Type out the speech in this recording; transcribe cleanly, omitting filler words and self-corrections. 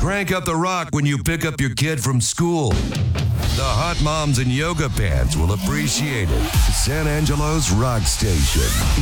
Crank up the rock when you pick up your kid from school. The hot moms in yoga pants will appreciate it. San Angelo's Rock Station.